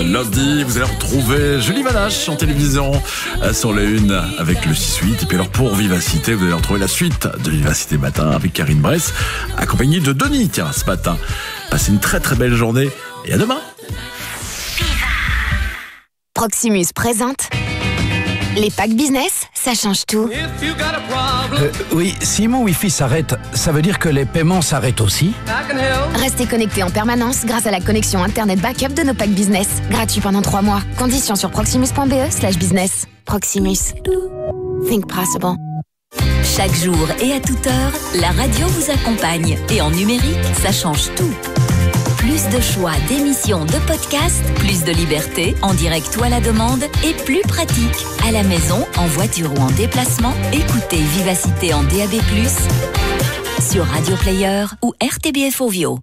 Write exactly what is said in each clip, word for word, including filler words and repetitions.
lundi, vous allez retrouver Julie Manache en télévision sur les une avec le six huit. Et puis alors pour Vivacité, vous allez retrouver la suite de Vivacité Matin avec Karine Bress, accompagnée de Denis, tiens, ce matin. Passez une très très belle journée et à demain. Proximus présente les packs business, ça change tout. Euh, oui, si mon Wi-Fi s'arrête, ça veut dire que les paiements s'arrêtent aussi? Restez connecté en permanence grâce à la connexion Internet backup de nos packs business. Gratuit pendant trois mois. Conditions sur proximus.be slash business. Proximus. Think possible. Chaque jour et à toute heure, la radio vous accompagne. Et en numérique, ça change tout. Plus de choix d'émissions, de podcasts, plus de liberté, en direct ou à la demande, et plus pratique. À la maison, en voiture ou en déplacement, écoutez Vivacité en D A B plus, sur Radio Player ou R T B F Ovio.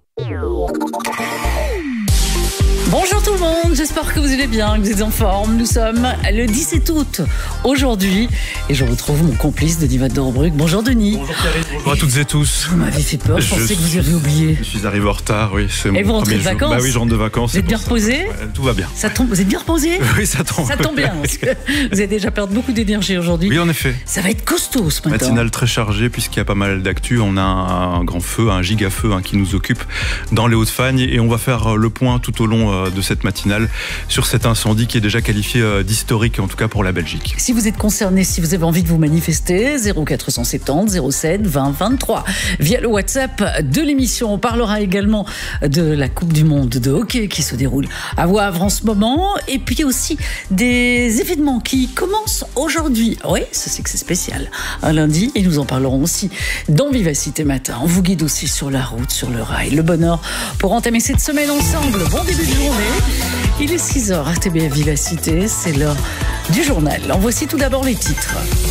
Bonjour tout le monde, j'espère que vous allez bien, que vous êtes en forme. Nous sommes le dix-sept août aujourd'hui et je retrouve mon complice Denis Vandenbruck. Bonjour Denis. Bonjour Karine, bonjour à toutes et tous. Vous m'avez fait peur, je, je pensais que vous aviez oublié. Je suis arrivé en retard, oui. C'est mon et vous rentrez de jour. vacances? Bah oui, je rentre de vacances. Vous êtes bien reposé? Ouais, tout va bien. Ça tombe, vous êtes bien reposé? Oui, ça tombe. Ça tombe bien, parce que vous avez déjà perdu beaucoup d'énergie aujourd'hui. Oui, en effet. Ça va être costaud ce matin. Matinale très chargée puisqu'il y a pas mal d'actu. On a un grand feu, un giga feu hein, qui nous occupe dans les Hauts-de-Fagne et on va faire le point tout au long de cette matinale sur cet incendie qui est déjà qualifié d'historique, en tout cas pour la Belgique. Si vous êtes concerné, si vous avez envie de vous manifester, zéro quatre cent soixante-dix zéro sept vingt vingt-trois. Via le WhatsApp de l'émission, on parlera également de la Coupe du Monde de hockey qui se déroule à Wavre en ce moment, et puis aussi des événements qui commencent aujourd'hui. Oui, ça c'est que c'est spécial. Un lundi, et nous en parlerons aussi dans Vivacité Matin. On vous guide aussi sur la route, sur le rail. Le bonheur pour entamer cette semaine ensemble. Bon début de journée. Il est six heures, R T B F Vivacité, c'est l'heure du journal. En voici tout d'abord les titres.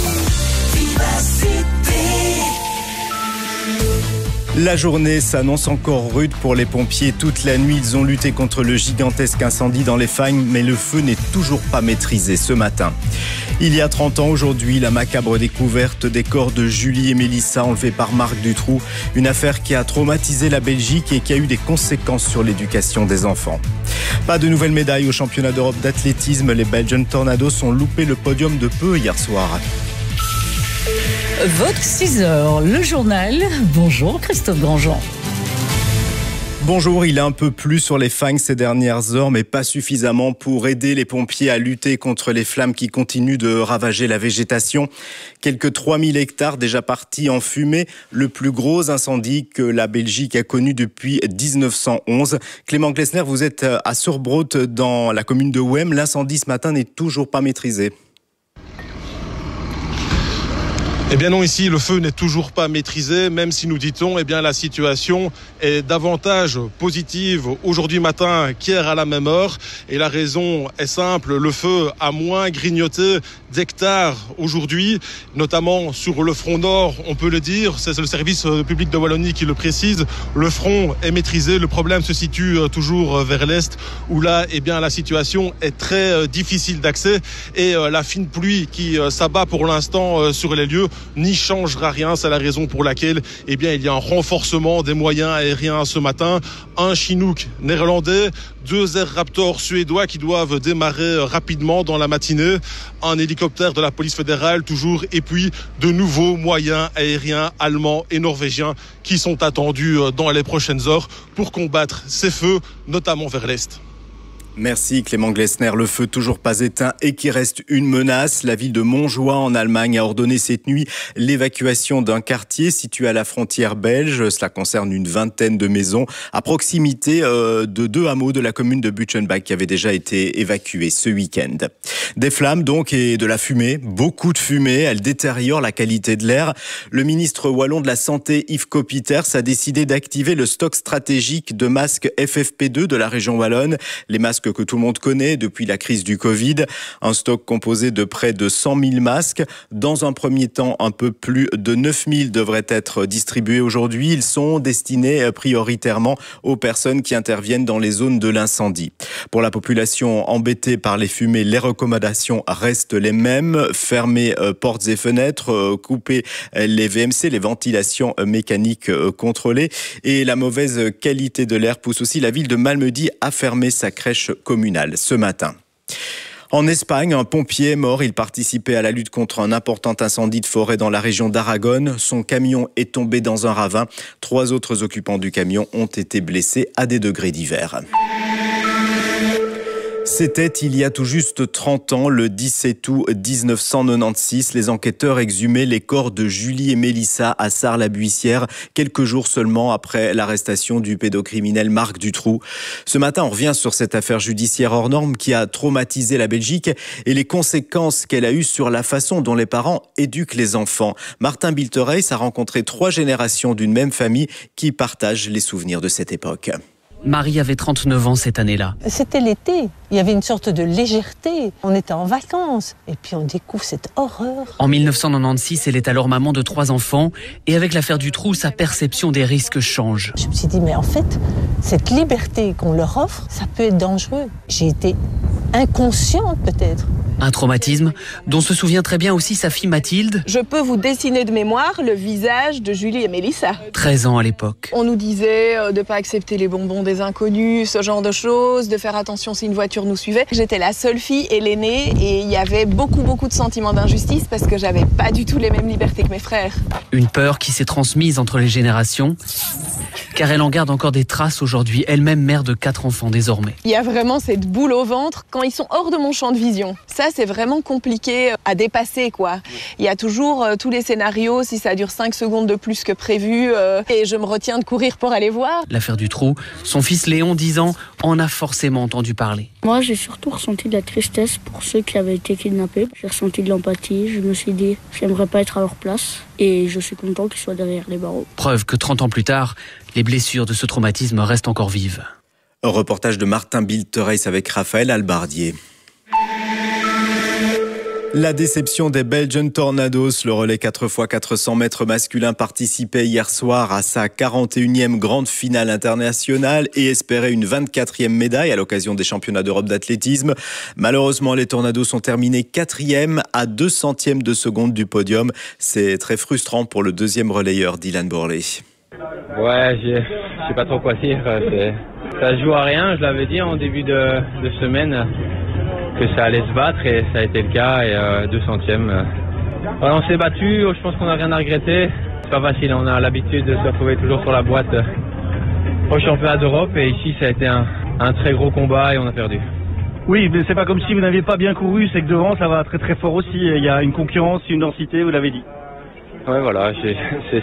La journée s'annonce encore rude pour les pompiers. Toute la nuit, ils ont lutté contre le gigantesque incendie dans les Fagnes, mais le feu n'est toujours pas maîtrisé ce matin. Il y a trente ans aujourd'hui, la macabre découverte des corps de Julie et Mélissa enlevés par Marc Dutroux. Une affaire qui a traumatisé la Belgique et qui a eu des conséquences sur l'éducation des enfants. Pas de nouvelles médailles au championnat d'Europe d'athlétisme. Les Belgian Tornadoes ont loupé le podium de peu hier soir. Votre six heures, le journal. Bonjour Christophe Grandjean. Bonjour, il a un peu plu sur les Fagnes ces dernières heures, mais pas suffisamment pour aider les pompiers à lutter contre les flammes qui continuent de ravager la végétation. Quelques trois mille hectares déjà partis en fumée, le plus gros incendie que la Belgique a connu depuis dix-neuf cent onze. Clément Glessner, vous êtes à Surbrot dans la commune de Wem. L'incendie ce matin n'est toujours pas maîtrisé. Eh bien non, ici, le feu n'est toujours pas maîtrisé, même si nous dit-on, eh bien la situation est davantage positive aujourd'hui matin qu'hier à la même heure. Et la raison est simple, le feu a moins grignoté d'hectares aujourd'hui, notamment sur le front nord, on peut le dire, c'est le service public de Wallonie qui le précise, le front est maîtrisé, le problème se situe toujours vers l'est, où là, eh bien la situation est très difficile d'accès et la fine pluie qui s'abat pour l'instant sur les lieux n'y changera rien. C'est la raison pour laquelle eh bien, il y a un renforcement des moyens aériens ce matin. Un Chinook néerlandais, deux Air Raptor suédois qui doivent démarrer rapidement dans la matinée, un hélicoptère de la police fédérale toujours, et puis de nouveaux moyens aériens allemands et norvégiens qui sont attendus dans les prochaines heures pour combattre ces feux, notamment vers l'est. Merci Clément Glessner. Le feu toujours pas éteint et qui reste une menace. La ville de Montjoie en Allemagne a ordonné cette nuit l'évacuation d'un quartier situé à la frontière belge. Cela concerne une vingtaine de maisons à proximité euh, de deux hameaux de la commune de Butchenbach qui avaient déjà été évacués ce week-end. Des flammes donc et de la fumée, beaucoup de fumée. Elle détériore la qualité de l'air. Le ministre wallon de la Santé Yves Coppieters a décidé d'activer le stock stratégique de masques F F P deux de la région wallonne. Les masques que tout le monde connaît depuis la crise du Covid. Un stock composé de près de cent mille masques. Dans un premier temps, un peu plus de neuf mille devraient être distribués aujourd'hui. Ils sont destinés prioritairement aux personnes qui interviennent dans les zones de l'incendie. Pour la population embêtée par les fumées, les recommandations restent les mêmes. Fermer euh, portes et fenêtres, euh, couper les V M C, les ventilations euh, mécaniques euh, contrôlées. Et la mauvaise qualité de l'air pousse aussi la ville de Malmedy à fermer sa crèche communal ce matin. En Espagne, un pompier est mort. Il participait à la lutte contre un important incendie de forêt dans la région d'Aragon. Son camion est tombé dans un ravin. Trois autres occupants du camion ont été blessés à des degrés divers. C'était il y a tout juste trente ans, le dix-sept août dix-neuf cent quatre-vingt-seize. Les enquêteurs exhumaient les corps de Julie et Mélissa à Sarre-la-Buissière, quelques jours seulement après l'arrestation du pédocriminel Marc Dutroux. Ce matin, on revient sur cette affaire judiciaire hors norme qui a traumatisé la Belgique et les conséquences qu'elle a eues sur la façon dont les parents éduquent les enfants. Martin Biltereis a rencontré trois générations d'une même famille qui partagent les souvenirs de cette époque. Marie avait trente-neuf ans cette année-là. C'était l'été, il y avait une sorte de légèreté. On était en vacances et puis on découvre cette horreur. En mille neuf cent quatre-vingt-seize, elle est alors maman de trois enfants et avec l'affaire Dutroux, sa perception des risques change. Je me suis dit, mais en fait, cette liberté qu'on leur offre, ça peut être dangereux. J'ai été inconsciente peut-être. Un traumatisme dont se souvient très bien aussi sa fille Mathilde. Je peux vous dessiner de mémoire le visage de Julie et Mélissa. treize ans à l'époque. On nous disait de ne pas accepter les bonbons des inconnus, ce genre de choses, de faire attention si une voiture nous suivait. J'étais la seule fille et l'aînée et il y avait beaucoup beaucoup de sentiments d'injustice parce que j'avais pas du tout les mêmes libertés que mes frères. Une peur qui s'est transmise entre les générations, car elle en garde encore des traces aujourd'hui, elle-même mère de quatre enfants désormais. Il y a vraiment cette boule au ventre quand ils sont hors de mon champ de vision. Ça, c'est vraiment compliqué à dépasser, quoi. Il y a toujours euh, tous les scénarios, si ça dure cinq secondes de plus que prévu, euh, et je me retiens de courir pour aller voir. L'affaire Dutroux, son fils Léon, dix ans, en a forcément entendu parler. Moi, j'ai surtout ressenti de la tristesse pour ceux qui avaient été kidnappés. J'ai ressenti de l'empathie, je me suis dit, j'aimerais pas être à leur place, et je suis content qu'ils soient derrière les barreaux. Preuve que trente ans plus tard, les blessures de ce traumatisme restent encore vives. Un reportage de Martin Biltereis avec Raphaël Albardier. La déception des Belgian Tornadoes, le relais quatre fois quatre cents mètres masculin participait hier soir à sa quarante et unième grande finale internationale et espérait une vingt-quatrième médaille à l'occasion des championnats d'Europe d'athlétisme. Malheureusement, les Tornadoes sont terminés quatrième à deux centièmes de seconde du podium. C'est très frustrant pour le deuxième relayeur Dylan Borley. Ouais, je sais pas trop quoi dire. C'est, ça se joue à rien, je l'avais dit en début de, de semaine que ça allait se battre et ça a été le cas et euh, deux centièmes. Euh. Alors on s'est battu, je pense qu'on n'a rien à regretter. C'est pas facile, on a l'habitude de se retrouver toujours sur la boîte au championnat d'Europe et ici ça a été un, un très gros combat et on a perdu. Oui, mais c'est pas comme si vous n'aviez pas bien couru, c'est que devant ça va très très fort aussi. Il y a une concurrence, une densité, vous l'avez dit. Ouais voilà, c'est... c'est...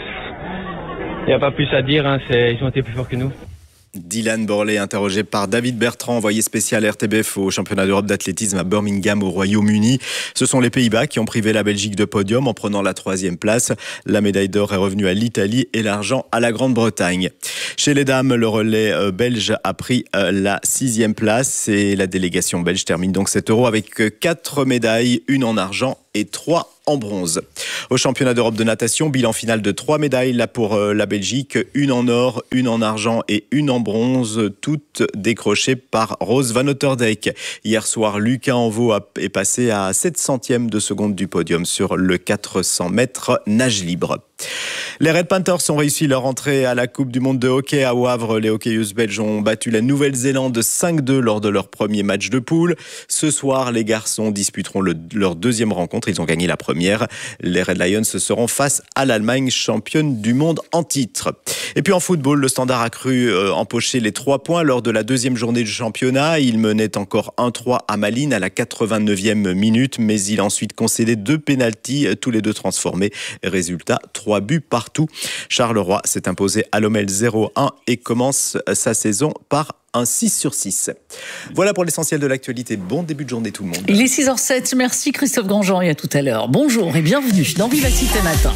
il n'y a pas plus à dire, hein, c'est... ils ont été plus forts que nous. Dylan Borley, interrogé par David Bertrand, envoyé spécial R T B F au championnat d'Europe d'athlétisme à Birmingham au Royaume-Uni. Ce sont les Pays-Bas qui ont privé la Belgique de podium en prenant la troisième place. La médaille d'or est revenue à l'Italie et l'argent à la Grande-Bretagne. Chez les dames, le relais belge a pris la sixième place et la délégation belge termine donc cet Euro avec quatre médailles, une en argent et trois en bronze. Au championnat d'Europe de natation, bilan final de trois médailles là pour la Belgique, une en or, une en argent et une en bronze, toutes décrochées par Rose Van Otterdijk. Hier soir, Lucas Envaux est passé à sept centièmes de seconde du podium sur le quatre cents mètres nage libre. Les Red Panthers ont réussi leur entrée à la Coupe du Monde de hockey à Wavre. Les hockeyeuses belges ont battu la Nouvelle-Zélande cinq deux lors de leur premier match de poule. Ce soir, les garçons disputeront le, leur deuxième rencontre. Ils ont gagné la première. Les Red Lions seront face à l'Allemagne, championne du monde en titre. Et puis en football, le Standard a cru euh, empocher les trois points lors de la deuxième journée du championnat. Il menait encore un trois à Malines à la quatre-vingt-neuvième minute, mais il a ensuite concédé deux pénaltys, tous les deux transformés. Résultat, trois buts partout. Charleroi s'est imposé à Lommel zéro un et commence sa saison par un six sur six. Voilà pour l'essentiel de l'actualité. Bon début de journée tout le monde. Il est six heures zéro sept. Merci Christophe Grandjean et à tout à l'heure. Bonjour et bienvenue dans Vivacité Matin.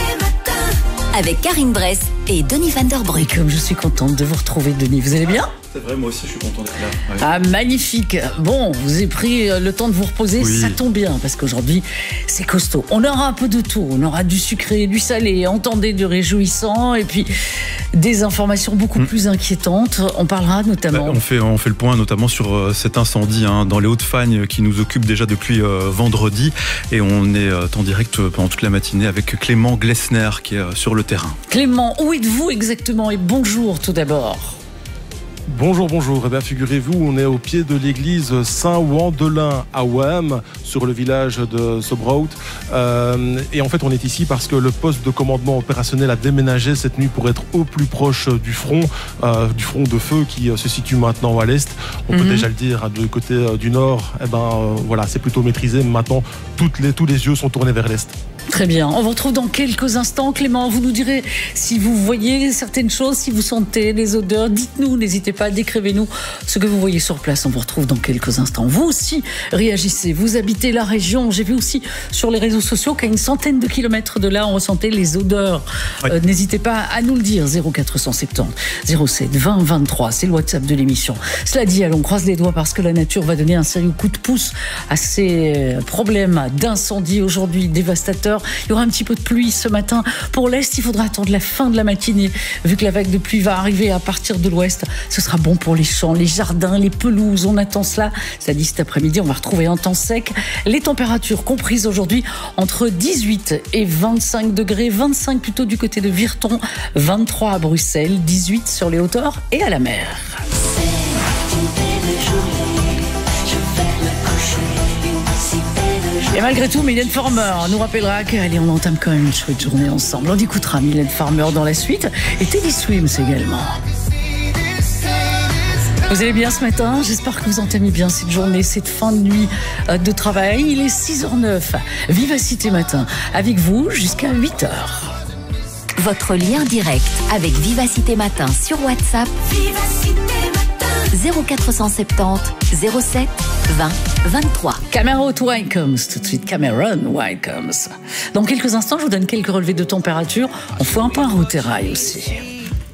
Avec Karine Bress et Denis Van Der Broek. Et comme je suis contente de vous retrouver, Denis, vous allez bien ? C'est vrai, moi aussi je suis content d'être là. Ouais. Ah, magnifique. Bon, vous avez pris le temps de vous reposer, oui. Ça tombe bien parce qu'aujourd'hui c'est costaud. On aura un peu de tout, on aura du sucré, du salé, entendez, du réjouissant et puis des informations beaucoup mmh. plus inquiétantes. On parlera notamment... Bah, on, fait, on fait le point notamment sur euh, cet incendie hein, dans les Hauts-de-Fagne qui nous occupe déjà depuis euh, vendredi et on est euh, en direct pendant toute la matinée avec Clément Glessner qui est euh, sur le terrain. Clément, où êtes-vous exactement et bonjour tout d'abord. Bonjour, bonjour. Eh bien, figurez-vous, on est au pied de l'église Saint-Ouan-de-Lin à Wem, sur le village de Sobrout. Euh, et en fait, on est ici parce que le poste de commandement opérationnel a déménagé cette nuit pour être au plus proche du front, euh, du front de feu qui euh, se situe maintenant à l'est. On mm-hmm. peut déjà le dire, du côté euh, du nord, eh ben, euh, voilà, c'est plutôt maîtrisé. Maintenant, toutes les, tous les yeux sont tournés vers l'est. Très bien. On vous retrouve dans quelques instants. Clément, vous nous direz si vous voyez certaines choses, si vous sentez les odeurs. Dites-nous, n'hésitez pas, décrivez-nous ce que vous voyez sur place. On vous retrouve dans quelques instants. Vous aussi, réagissez. Vous habitez la région. J'ai vu aussi sur les réseaux sociaux qu'à une centaine de kilomètres de là, on ressentait les odeurs. Oui. Euh, n'hésitez pas à nous le dire. zéro quatre cent soixante-dix zéro sept vingt vingt-trois, c'est le WhatsApp de l'émission. Cela dit, allons, on croise les doigts parce que la nature va donner un sérieux coup de pouce à ces problèmes d'incendie aujourd'hui dévastateurs. Il y aura un petit peu de pluie ce matin. Pour l'Est, il faudra attendre la fin de la matinée. Vu que la vague de pluie va arriver à partir de l'Ouest, ce sera bon pour les champs, les jardins, les pelouses. On attend cela. Ça dit cet après-midi, on va retrouver un temps sec. Les températures comprises aujourd'hui entre dix-huit et vingt-cinq degrés. vingt-cinq plutôt du côté de Virton, vingt-trois à Bruxelles, dix-huit sur les hauteurs et à la mer. Et malgré tout, Mylène Farmer nous rappellera qu'allez, on entame quand même une chouette journée ensemble. On écoutera Mylène Farmer dans la suite et Teddy Swims également. Vous allez bien ce matin? J'espère que vous entamez bien cette journée, cette fin de nuit de travail. Il est six heures neuf. Vivacité Matin avec vous jusqu'à huit heures. Votre lien direct avec Vivacité Matin sur WhatsApp. Vivacité zéro quatre cent soixante-dix zéro sept vingt vingt-trois. Cameron Wycombs, tout de suite Cameron Wycombs. Dans quelques instants, je vous donne quelques relevés de température. On fait un point route et rail aussi.